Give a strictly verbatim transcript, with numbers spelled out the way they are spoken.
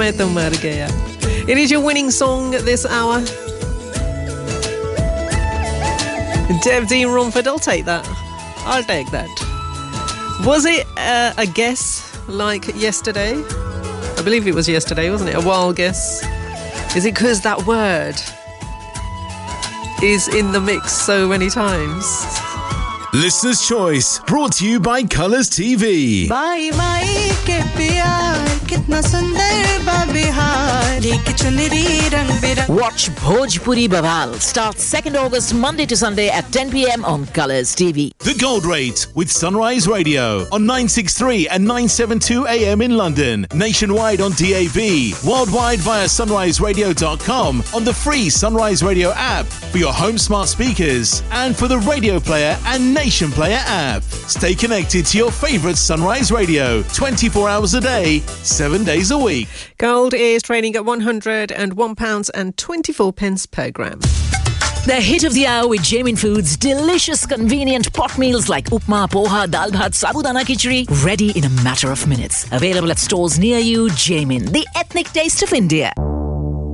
मैं तो मर गया. It is your winning song this hour. Dev Dean Romford, I'll take that. I'll take that. Was it uh, a guess like yesterday? I believe it was yesterday, wasn't it? A wild guess. Is it because that word is in the mix so many times? Listener's Choice, brought to you by Colours T V. Bye bye ke pyar kitna sundar ba bihar ek chunri rang birang. Watch Bhojpuri Bawal starts second August Monday to Sunday at ten p.m. on Colours T V. The Gold Rate with Sunrise Radio on nine sixty-three and nine seventy-two A M in London, nationwide on D A B, worldwide via sunrise radio dot com, on the free Sunrise Radio app for your home smart speakers and for the Radio Player and Nation Player app. Stay connected to your favourite Sunrise Radio twenty-four hours a day, seven days a week. Gold is trading at one hundred one pounds twenty-four per gram. The hit of the hour with Jamin Foods. Delicious, convenient pot meals like upma, poha, dal bhat, sabudana khichdi. Ready in a matter of minutes. Available at stores near you. Jamin, the ethnic taste of India.